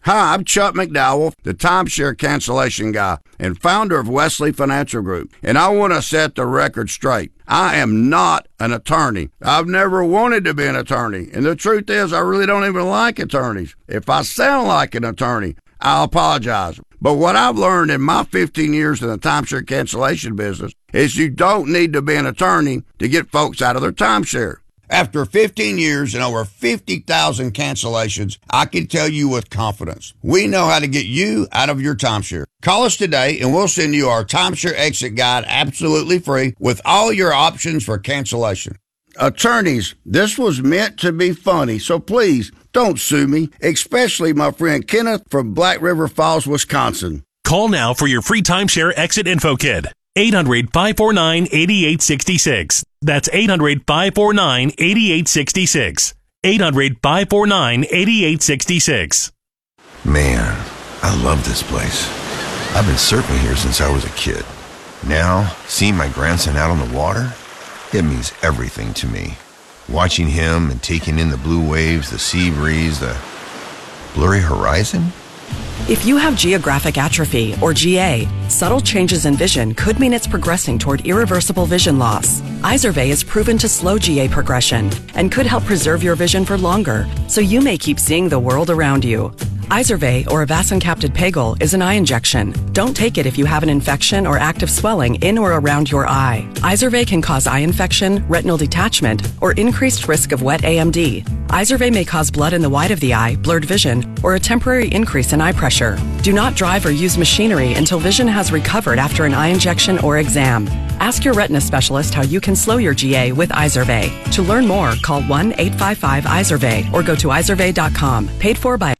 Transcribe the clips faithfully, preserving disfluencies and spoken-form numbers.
Hi, I'm Chuck McDowell, the timeshare cancellation guy and founder of Wesley Financial Group, and I want to set the record straight. I am not an attorney. I've never wanted to be an attorney, and the truth is I really don't even like attorneys. If I sound like an attorney, I apologize. But what I've learned in my fifteen years in the timeshare cancellation business is you don't need to be an attorney to get folks out of their timeshare. After fifteen years and over fifty thousand cancellations, I can tell you with confidence, we know how to get you out of your timeshare. Call us today and we'll send you our timeshare exit guide absolutely free with all your options for cancellation. Attorneys, this was meant to be funny, so please don't sue me, especially my friend Kenneth from Black River Falls, Wisconsin. Call now for your free timeshare exit info kit. eight hundred, five four nine, eight eight six six. That's eight hundred, five four nine, eight eight six six. eight hundred, five four nine, eight eight six six. Man, I love this place. I've been surfing here since I was a kid. Now, seeing my grandson out on the water, it means everything to me. Watching him and taking in the blue waves, the sea breeze, the blurry horizon. If you have geographic atrophy, or G A, subtle changes in vision could mean it's progressing toward irreversible vision loss. Izervay is proven to slow G A progression and could help preserve your vision for longer, so you may keep seeing the world around you. Izervay, or avacincaptad pegol, is an eye injection. Don't take it if you have an infection or active swelling in or around your eye. Izervay can cause eye infection, retinal detachment, or increased risk of wet A M D. Izervay may cause blood in the white of the eye, blurred vision, or a temporary increase in eye pressure. Do not drive or use machinery until vision has recovered after an eye injection or exam. Ask your retina specialist how you can slow your G A with Izervay. To learn more, call one eight five five Izervay or go to izervay dot com. Paid for by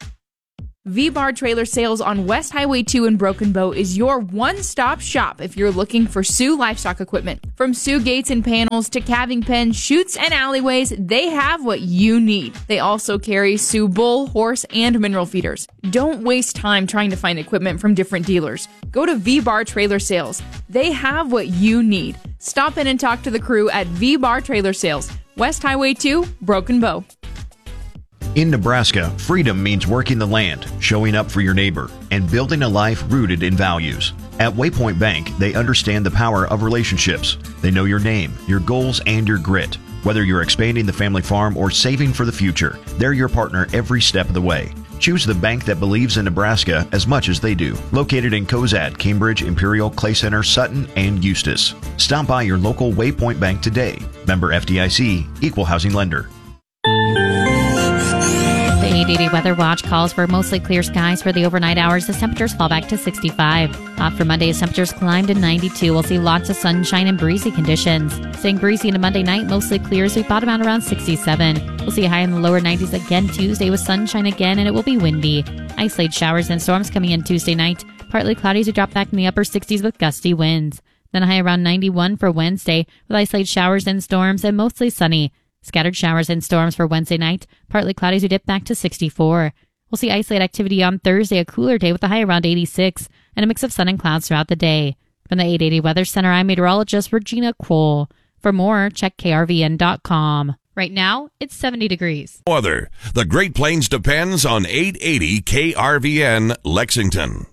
V-Bar Trailer Sales on West Highway two in Broken Bow is your one-stop shop if you're looking for Sioux livestock equipment. From Sioux gates and panels to calving pens, chutes, and alleyways, they have what you need. They also carry Sioux bull, horse, and mineral feeders. Don't waste time trying to find equipment from different dealers. Go to V-Bar Trailer Sales. They have what you need. Stop in and talk to the crew at V-Bar Trailer Sales, West Highway two, Broken Bow. In Nebraska, freedom means working the land, showing up for your neighbor, and building a life rooted in values. At Waypoint Bank, they understand the power of relationships. They know your name, your goals, and your grit. Whether you're expanding the family farm or saving for the future, they're your partner every step of the way. Choose the bank that believes in Nebraska as much as they do. Located in Cozad, Cambridge, Imperial, Clay Center, Sutton, and Eustis. Stop by your local Waypoint Bank today. Member F D I C, Equal Housing Lender. The eight eighty Weather Watch calls for mostly clear skies for the overnight hours. The temperatures fall back to sixty-five. Hot for Monday, as temperatures climb to ninety-two. We'll see lots of sunshine and breezy conditions. Staying breezy into Monday night, mostly clear as we bottom out around sixty-seven. We'll see a high in the lower nineties again Tuesday with sunshine again, and it will be windy. Isolated showers and storms coming in Tuesday night. Partly cloudy as we drop back in the upper sixties with gusty winds. Then a high around ninety-one for Wednesday with isolated showers and storms and mostly sunny. Scattered showers and storms for Wednesday night. Partly cloudy as we dip back to sixty-four. We'll see isolated activity on Thursday, a cooler day with a high around eighty-six, and a mix of sun and clouds throughout the day. From the eight eighty Weather Center, I'm meteorologist Regina Cole. For more, check K R V N dot com. Right now, it's seventy degrees. Weather. The Great Plains depends on eight eighty K R V N Lexington.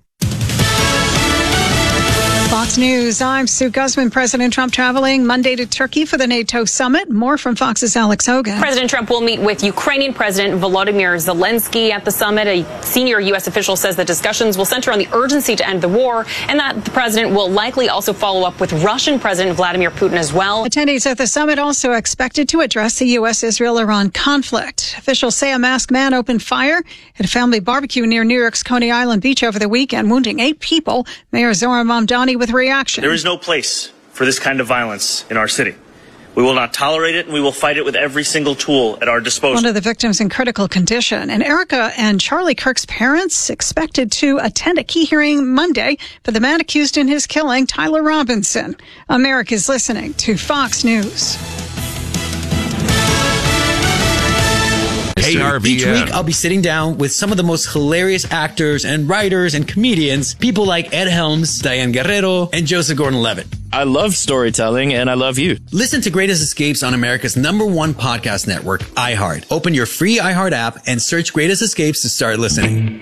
Fox News, I'm Sue Guzman. President Trump traveling Monday to Turkey for the NATO summit. More from Fox's Alex Hogan. President Trump will meet with Ukrainian President Volodymyr Zelensky at the summit. A senior U S official says the discussions will center on the urgency to end the war and that the president will likely also follow up with Russian President Vladimir Putin as well. Attendees at the summit also expected to address the U S Israel-Iran conflict. Officials say a masked man opened fire at a family barbecue near New York's Coney Island Beach over the weekend, wounding eight people. Mayor Zohran Mamdani with reaction. There is no place for this kind of violence in our city. We will not tolerate it, and we will fight it with every single tool at our disposal. One of the victims in critical condition. And Erica and Charlie Kirk's parents expected to attend a key hearing Monday for the man accused in his killing, Tyler Robinson. America's listening to Fox News. K R V N. Each week, I'll be sitting down with some of the most hilarious actors and writers and comedians, people like Ed Helms, Diane Guerrero, and Joseph Gordon-Levitt. I love storytelling, and I love you. Listen to Greatest Escapes on America's number one podcast network, iHeart. Open your free iHeart app and search Greatest Escapes to start listening.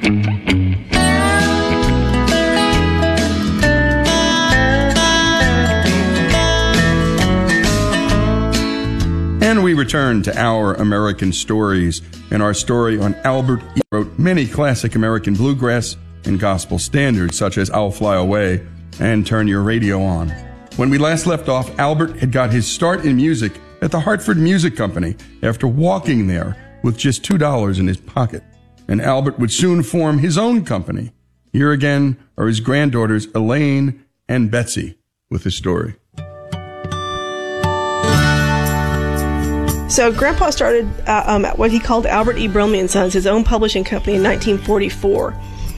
And we return to Our American Stories, and our story on Albert E. wrote many classic American bluegrass and gospel standards, such as I'll Fly Away and Turn Your Radio On. When we last left off, Albert had got his start in music at the Hartford Music Company after walking there with just two dollars in his pocket. And Albert would soon form his own company. Here again are his granddaughters, Elaine and Betsy, with his story. So Grandpa started uh, um, what he called Albert E. Bromley and Sons, his own publishing company, in nineteen forty-four.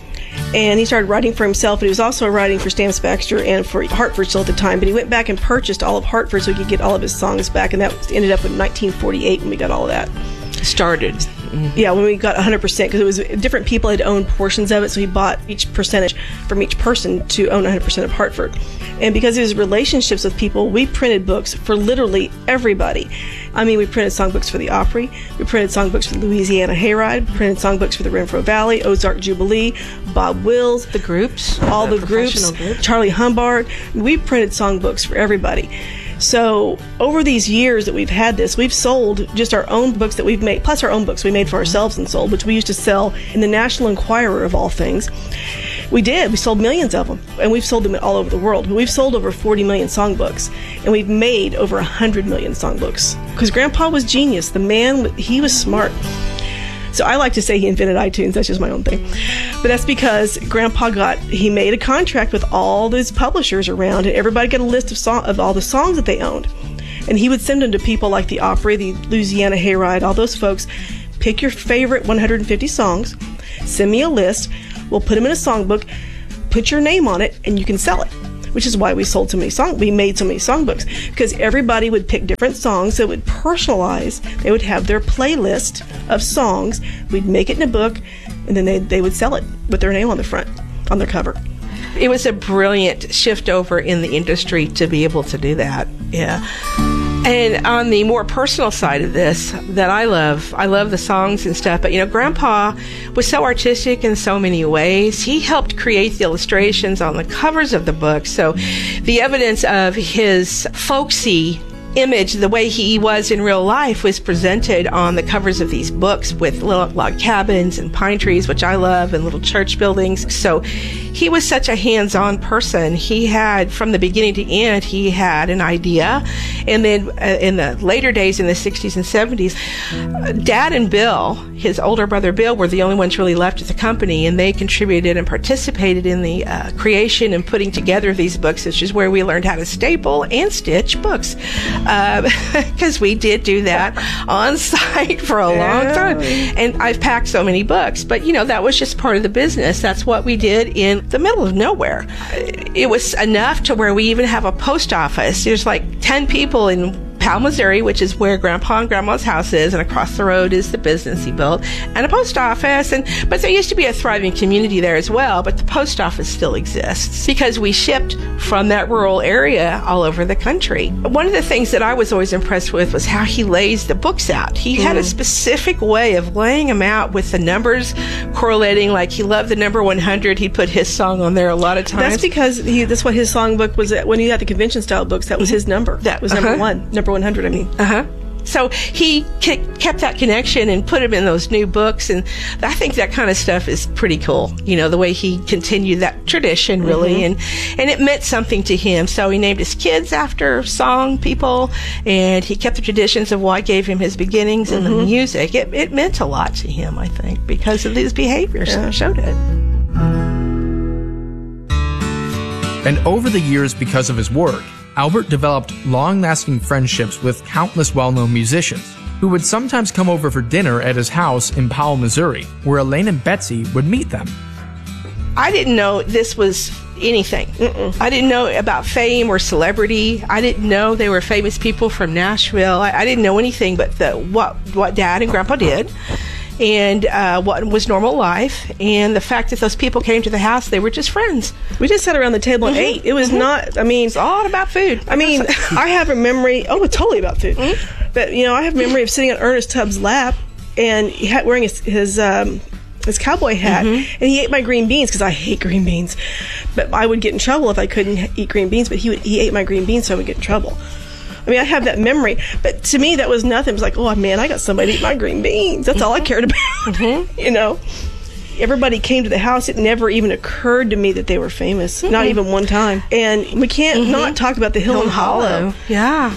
And he started writing for himself, but he was also writing for Stamps Baxter and for Hartford still at the time. But he went back and purchased all of Hartford so he could get all of his songs back, and that was, ended up in nineteen forty-eight when we got all of that. Started. Mm-hmm. Yeah, when we got one hundred percent, because it was different people had owned portions of it, so he bought each percentage from each person to own one hundred percent of Hartford. And because of his relationships with people, we printed books for literally everybody. I mean, we printed songbooks for the Opry, we printed songbooks for the Louisiana Hayride, we printed songbooks for the Renfro Valley, Ozark Jubilee, Bob Wills, the groups, all the, the groups, groups, Charlie Humbard. We printed songbooks for everybody. So over these years that we've had this, we've sold just our own books that we've made, plus our own books we made for ourselves and sold, which we used to sell in the National Enquirer of all things. We did. We sold millions of them, and we've sold them all over the world. We've sold over forty million songbooks, and we've made over one hundred million songbooks. Because Grandpa was genius. The man, he was smart. So I like to say he invented iTunes. That's just my own thing. But that's because Grandpa got, he made a contract with all those publishers around, and everybody got a list of, song, of all the songs that they owned. And he would send them to people like the Opry, the Louisiana Hayride, all those folks. Pick your favorite one hundred fifty songs, send me a list, we'll put them in a songbook, put your name on it, and you can sell it. Which is why we sold so many songs. We made so many songbooks, because everybody would pick different songs that would personalize. They would have their playlist of songs. We'd make it in a book, and then they they would sell it with their name on the front, on their cover. It was a brilliant shift over in the industry to be able to do that. Yeah. And on the more personal side of this, that I love, I love the songs and stuff, but you know, Grandpa was so artistic in so many ways. He helped create the illustrations on the covers of the book, so the evidence of his folksy image, the way he was in real life, was presented on the covers of these books with little log cabins and pine trees, which I love, and little church buildings. So he was such a hands-on person. He had, from the beginning to end, he had an idea. And then uh, in the later days, in the sixties and seventies, uh, Dad and Bill, his older brother Bill, were the only ones really left at the company, and they contributed and participated in the uh, creation and putting together these books, which is where we learned how to staple and stitch books. Because uh, we did do that on site for a yeah. long time. And I've packed so many books, but you know, that was just part of the business. That's what we did in the middle of nowhere. It was enough to where we even have a post office. There's like ten people in Powell, Missouri, which is where Grandpa and Grandma's house is, and across the road is the business he built, and a post office. And but there used to be a thriving community there as well, but the post office still exists because we shipped from that rural area all over the country. One of the things that I was always impressed with was how he lays the books out. He mm. had a specific way of laying them out with the numbers correlating. Like, he loved the number one hundred. He'd put his song on there a lot of times. That's because he, that's what his songbook was. When he had the convention style books, that was his number. That was number uh-huh. one. Number one hundred, I mean. Uh-huh. So he kept that connection and put him in those new books, and I think that kind of stuff is pretty cool. You know, the way he continued that tradition, really, mm-hmm. and and it meant something to him. So he named his kids after song people, and he kept the traditions of what gave him his beginnings in mm-hmm. the music. It, it meant a lot to him, I think, because of his behavior. Yeah. Showed it. And over the years, because of his work, Albert developed long-lasting friendships with countless well-known musicians who would sometimes come over for dinner at his house in Powell, Missouri, where Elaine and Betsy would meet them. I didn't know this was anything. Mm-mm. I didn't know about fame or celebrity. I didn't know they were famous people from Nashville. I, I didn't know anything but the, what, what Dad and Grandpa did. and uh, what was normal life, and the fact that those people came to the house, they were just friends. We just sat around the table and Mm-hmm. ate. It was Mm-hmm. not, I mean... It's all about food. I mean, I have a memory... Oh, it's totally about food. Mm-hmm. But, you know, I have a memory of sitting on Ernest Tubbs' lap, and he had, wearing his... his um, his cowboy hat, mm-hmm. and he ate my green beans because I hate green beans. But I would get in trouble if I couldn't eat green beans. But he would he ate my green beans, so I would get in trouble. I mean, I have that memory, but to me that was nothing. It was like, oh man, I got somebody to eat my green beans. That's mm-hmm. all I cared about. Mm-hmm. You know, everybody came to the house. It never even occurred to me that they were famous, mm-hmm. not even one time. And we can't mm-hmm. not talk about the Hill and Hollow. Yeah.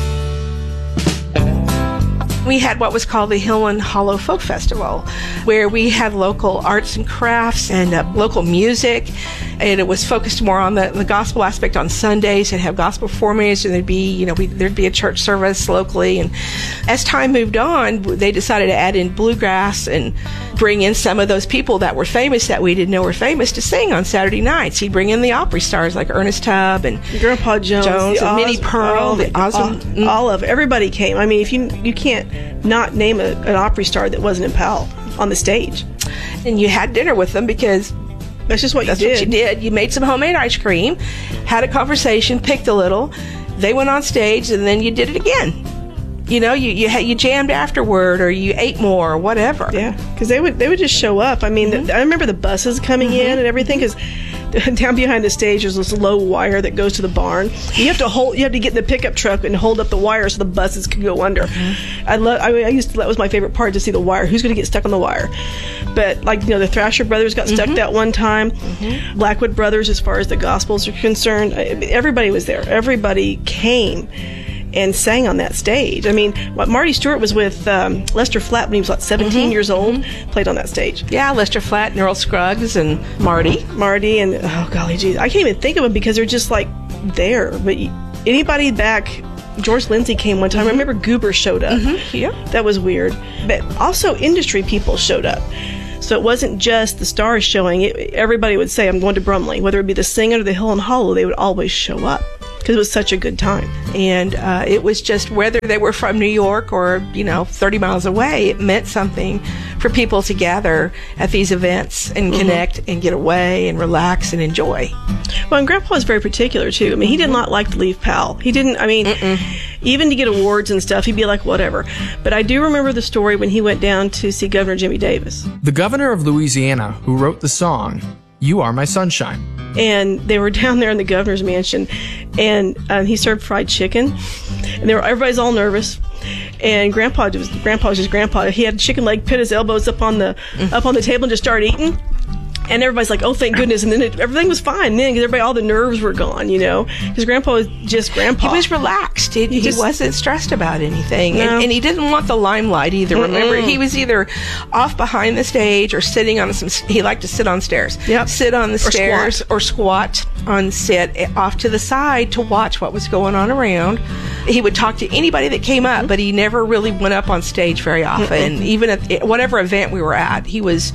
We had what was called the Hill and Hollow Folk Festival, where we had local arts and crafts and uh, local music, and it was focused more on the, the gospel aspect on Sundays. And have gospel performers, and there'd be, you know, we, there'd be a church service locally. And as time moved on, they decided to add in bluegrass and bring in some of those people that were famous that we didn't know were famous to sing on Saturday nights. He'd bring in the Opry stars like Ernest Tubb and Grandpa Jones, Jones and Os- Minnie Pearl, all, the awesome, all, all of everybody came. I mean, if you you can't not name a, an Opry star that wasn't in Powell on the stage, and you had dinner with them because that's just what that's you did. what you did. You made some homemade ice cream, had a conversation, picked a little. They went on stage, and then you did it again. You know, you you, you jammed afterward, or you ate more, or whatever. Yeah, because they would they would just show up. I mean, mm-hmm. the, I remember the buses coming mm-hmm. in and everything. Because down behind the stage, there's this low wire that goes to the barn. You have to hold. You have to get in the pickup truck and hold up the wire so the buses can go under. Mm-hmm. I love. I, mean, I used to, that was my favorite part, to see the wire. Who's going to get stuck on the wire? But like, you know, the Thrasher Brothers got stuck mm-hmm. that one time. Mm-hmm. Blackwood Brothers, as far as the Gospels are concerned, everybody was there. Everybody came and sang on that stage. I mean, what Marty Stewart was with um, Lester Flatt when he was like seventeen mm-hmm. years old, mm-hmm. played on that stage. Yeah, Lester Flatt and Earl Scruggs and Marty. Marty and, oh golly geez, I can't even think of them because they're just like there. But anybody back, George Lindsay came one time. Mm-hmm. I remember Goober showed up. Mm-hmm. Yeah. That was weird. But also industry people showed up. So it wasn't just the stars showing. It, everybody would say, I'm going to Brumley. Whether it be the Singer or the Hill and Hollow, they would always show up, because it was such a good time. And uh, it was just, whether they were from New York or, you know, thirty miles away, it meant something for people to gather at these events and mm-hmm. connect and get away and relax and enjoy. Well, and Grandpa was very particular, too. I mean, he did not like to leave Powell. He didn't, I mean, Mm-mm. even to get awards and stuff, he'd be like, whatever. But I do remember the story when he went down to see Governor Jimmy Davis. The governor of Louisiana, who wrote the song, You Are My Sunshine. And they were down there in the governor's mansion, and um, he served fried chicken, and they were, everybody's all nervous. And Grandpa was Grandpa was just Grandpa. He had chicken leg, put his elbows up on the mm. up on the table, and just started eating. And everybody's like, "Oh, thank goodness!" And then it, everything was fine. And then, because everybody, all the nerves were gone, you know, because Grandpa was just Grandpa. He was relaxed. He, he, he just, wasn't stressed about anything, no. and, and he didn't want the limelight either. Mm-mm. Remember, he was either off behind the stage or sitting on some. He liked to sit on stairs. Yep. Sit on the or stairs squat. or squat on sit off to the side to watch what was going on around. He would talk to anybody that came up, mm-hmm. but he never really went up on stage very often. Mm-mm. Even at whatever event we were at, he was.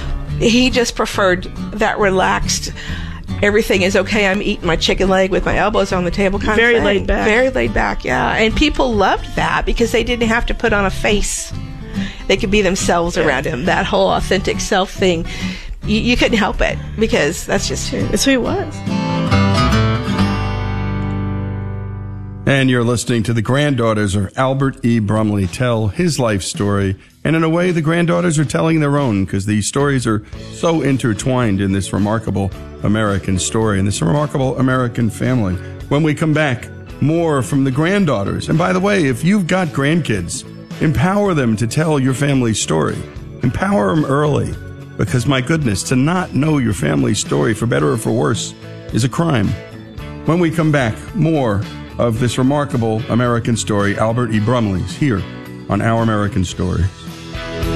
He just preferred that relaxed, everything is okay, I'm eating my chicken leg with my elbows on the table kind Very of thing. Very laid back. Very laid back, yeah. And people loved that because they didn't have to put on a face. They could be themselves yeah. around him. That whole authentic self thing, you, you couldn't help it because that's just who, it's who he was. And you're listening to the granddaughters of Albert E. Brumley tell his life story. And in a way, the granddaughters are telling their own, because these stories are so intertwined in this remarkable American story and this remarkable American family. When we come back, more from the granddaughters. And by the way, if you've got grandkids, empower them to tell your family's story. Empower them early, because my goodness, to not know your family's story, for better or for worse, is a crime. When we come back, more of this remarkable American story, Albert E. Brumley's, here on Our American Stories.